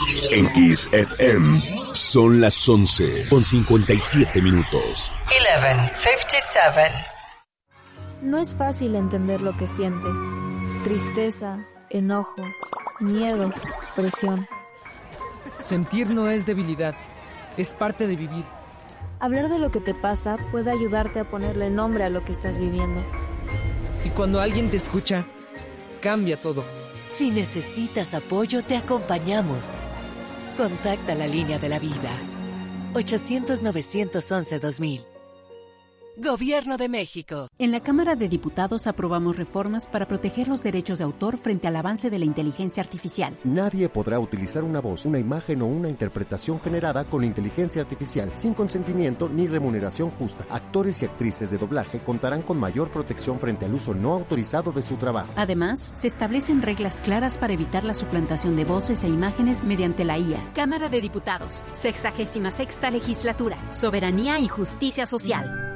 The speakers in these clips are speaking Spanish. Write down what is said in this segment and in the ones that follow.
En Kiss FM son las 11:57. 11:57. No es fácil entender lo que sientes. Tristeza, enojo, miedo, presión. Sentir no es debilidad, es parte de vivir. Hablar de lo que te pasa puede ayudarte a ponerle nombre a lo que estás viviendo. Y cuando alguien te escucha, cambia todo. Si necesitas apoyo, te acompañamos. Contacta la línea de la vida. 800-911-2000. Gobierno de México. En la Cámara de Diputados aprobamos reformas para proteger los derechos de autor frente al avance de la inteligencia artificial. Nadie podrá utilizar una voz, una imagen o una interpretación generada con inteligencia artificial sin consentimiento ni remuneración justa. Actores y actrices de doblaje contarán con mayor protección frente al uso no autorizado de su trabajo. Además, se establecen reglas claras para evitar la suplantación de voces e imágenes mediante la IA. Cámara de Diputados, 66ª Legislatura, Soberanía y Justicia Social.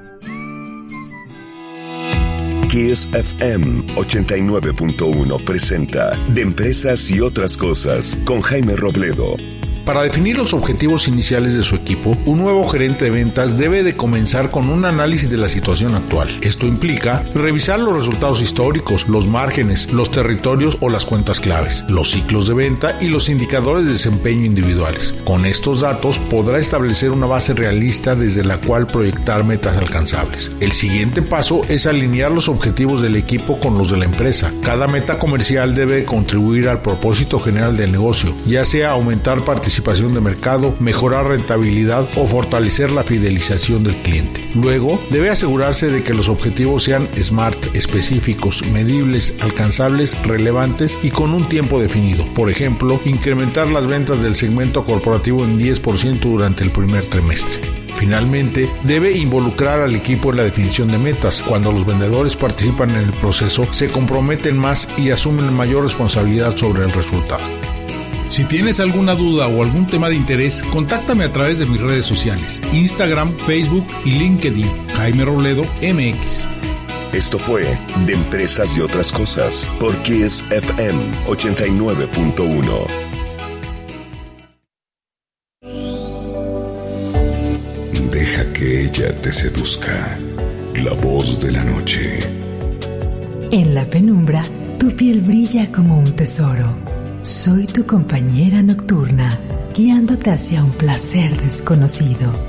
Kiss FM 89.1 presenta De Empresas y Otras Cosas con Jaime Robledo. Para definir los objetivos iniciales de su equipo, un nuevo gerente de ventas debe de comenzar con un análisis de la situación actual. Esto implica revisar los resultados históricos, los márgenes, los territorios o las cuentas claves, los ciclos de venta y los indicadores de desempeño individuales. Con estos datos podrá establecer una base realista desde la cual proyectar metas alcanzables. El siguiente paso es alinear los objetivos del equipo con los de la empresa. Cada meta comercial debe contribuir al propósito general del negocio, ya sea aumentar participación de mercado, mejorar rentabilidad o fortalecer la fidelización del cliente. Luego, debe asegurarse de que los objetivos sean SMART, específicos, medibles, alcanzables, relevantes y con un tiempo definido. Por ejemplo, incrementar las ventas del segmento corporativo en 10% durante el primer trimestre. Finalmente, debe involucrar al equipo en la definición de metas. Cuando los vendedores participan en el proceso, se comprometen más y asumen mayor responsabilidad sobre el resultado. Si tienes alguna duda o algún tema de interés, contáctame a través de mis redes sociales, Instagram, Facebook y LinkedIn, Jaime Robledo MX. Esto fue De Empresas y Otras Cosas por Kiss FM 89.1. Deja que ella te seduzca. La voz de la noche. En la penumbra, tu piel brilla como un tesoro. Soy tu compañera nocturna, guiándote hacia un placer desconocido.